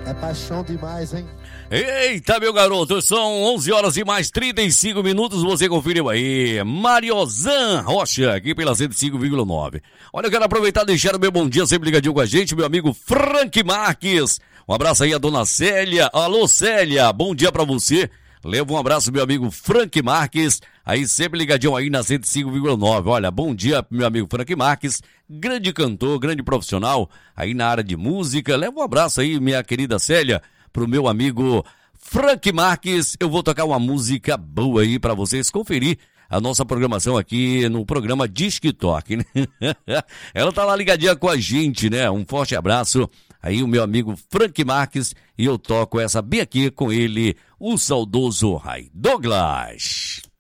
É paixão demais, hein? Eita, meu garoto, são 11 horas e mais 35 minutos, você conferiu aí, Mariozan Rocha, aqui pela 105,9. Olha, eu quero aproveitar e deixar o meu bom dia, sempre ligadinho com a gente, meu amigo Frank Marques. Um abraço aí a dona Célia. Alô, Célia, bom dia pra você. Leva um abraço, meu amigo Frank Marques, aí sempre ligadinho aí na 105,9. Olha, bom dia, meu amigo Frank Marques, grande cantor, grande profissional aí na área de música. Leva um abraço aí, minha querida Célia, pro meu amigo Frank Marques. Eu vou tocar uma música boa aí pra vocês conferir a nossa programação aqui no programa Disque Toque, né? Ela tá lá ligadinha com a gente, né? Um forte abraço aí, o meu amigo Frank Marques, e eu toco essa bem aqui com ele, o saudoso Ray Douglas.